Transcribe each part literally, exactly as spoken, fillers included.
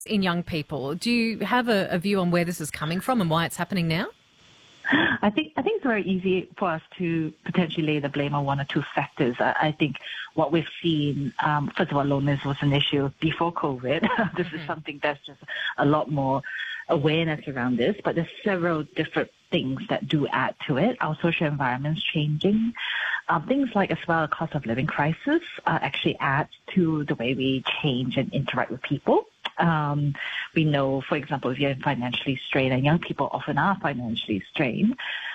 in young people. Do you have a, a view on where this is coming from and why it's happening now? I think I think it's very easy for us to potentially lay the blame on one or two factors. I, I think what we've seen, um, first of all, loneliness was an issue before COVID. this mm-hmm. is something that's just a lot more awareness around this, but there's several different things that do add to it. Our social environment's changing. Um, things like as well, cost of living crisis uh, actually add to the way we change and interact with people. Um, we know, for example, if you're financially strained, and young people often are financially strained,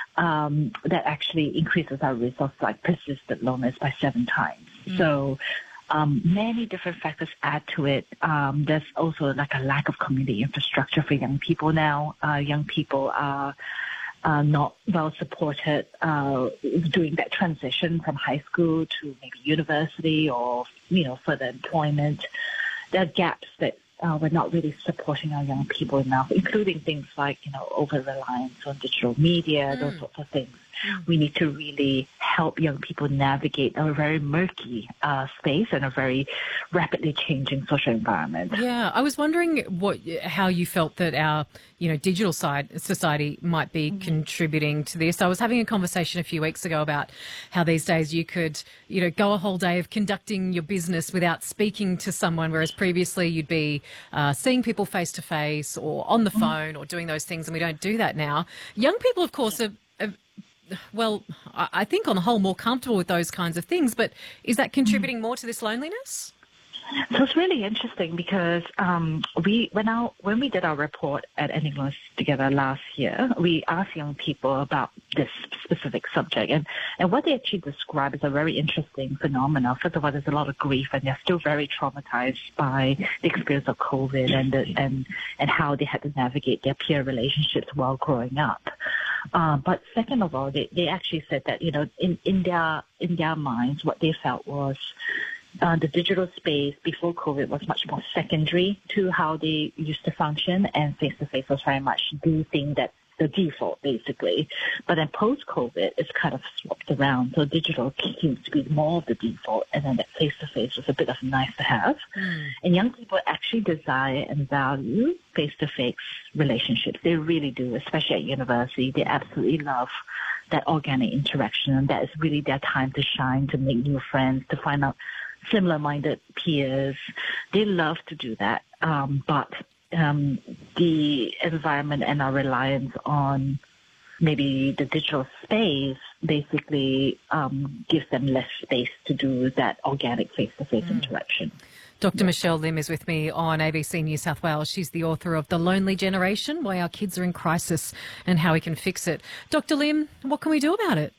um, that actually increases our risk of like persistent loneliness by seven times. Mm. So um, many different factors add to it. Um, there's also like a lack of community infrastructure for young people now. Uh, young people are Uh, not well supported uh, doing that transition from high school to maybe university or, you know, further employment. There are gaps that uh, we're not really supporting our young people enough, including things like, you know, over-reliance on digital media, mm. those sorts of things. Mm. We need to really help young people navigate a very murky uh, space and a very rapidly changing social environment. Yeah, I was wondering what, how you felt that our, you know, digital side society might be mm. contributing to this. I was having a conversation a few weeks ago about how these days you could, you know, go a whole day of conducting your business without speaking to someone, whereas previously you'd be uh, seeing people face to face or on the phone mm. or doing those things, and we don't do that now. Young people, of course, are, are well, I think on the whole more comfortable with those kinds of things, but is that contributing more to this loneliness? So it's really interesting because um, we when our when we did our report at Ending Loneliness Together last year, we asked young people about this specific subject, and, and what they actually describe is a very interesting phenomenon. First of all, there's a lot of grief, and they're still very traumatized by the experience of COVID and the, and and how they had to navigate their peer relationships while growing up. Uh, but second of all, they, they actually said that, you know, in, in their in their minds, what they felt was uh, the digital space before COVID was much more secondary to how they used to function, and face-to-face was very much the thing that the default, basically. But then post-COVID, it's kind of swapped around. So digital seems to be more of the default, and then that face-to-face was a bit of nice to have. Mm. And young people actually desire and value face-to-face relationships. They really do, especially at university. They absolutely love that organic interaction, and that is really their time to shine, to make new friends, to find out similar-minded peers. They love to do that, um, but Um, the environment and our reliance on maybe the digital space basically um, gives them less space to do that organic face-to-face mm. interaction. Doctor Yeah. Michelle Lim is with me on A B C New South Wales. She's the author of The Lonely Generation, Why Our Kids Are in Crisis and How We Can Fix It. Doctor Lim, what can we do about it?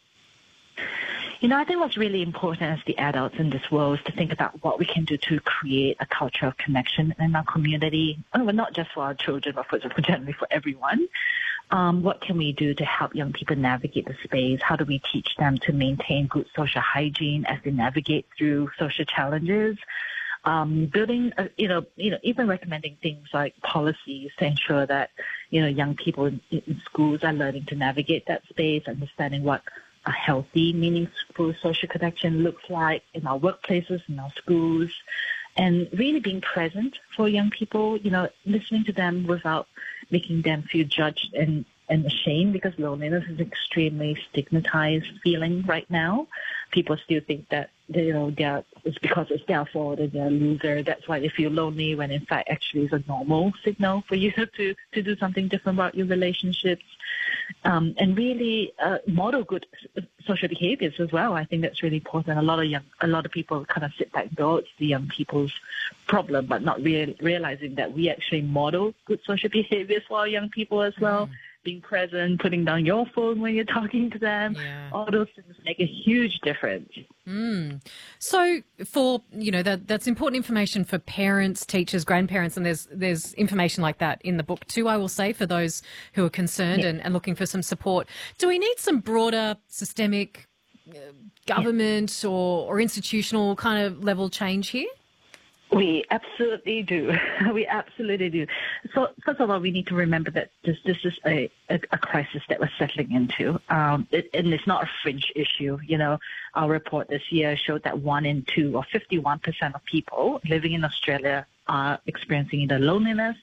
You know, I think what's really important as the adults in this world is to think about what we can do to create a culture of connection in our community, oh, well, not just for our children, but for, for generally for everyone. Um, what can we do to help young people navigate the space? How do we teach them to maintain good social hygiene as they navigate through social challenges? Um, building, uh, you know, you know, even recommending things like policies to ensure that, you know, young people in, in schools are learning to navigate that space, understanding what a healthy, meaningful social connection looks like in our workplaces, in our schools, and really being present for young people, you know, listening to them without making them feel judged and, and ashamed, because loneliness is an extremely stigmatized feeling right now. People still think that, you know, they're, it's because it's their fault and they're a loser. That's why they feel lonely, when in fact actually it's a normal signal for you to, to do something different about your relationships. Um, and really uh, model good social behaviors as well. I think that's really important. A lot of young, a lot of people kind of sit back and go, it's the young people's problem, but not real, realizing that we actually model good social behaviors for our young people as well. Mm. Being present, putting down your phone when you're talking to them, yeah. all those things make a huge difference. Mm. So for, you know, that that's important information for parents, teachers, grandparents, and there's there's information like that in the book too, I will say, for those who are concerned yeah. and, and looking for some support. Do we need some broader systemic uh, government yeah. or, or institutional kind of level change here? We absolutely do. We absolutely do. So first of all, we need to remember that this this is a, a, a crisis that we're settling into, um, it, and it's not a fringe issue. You know, our report this year showed that one in two, or fifty-one percent of people living in Australia, are experiencing either loneliness,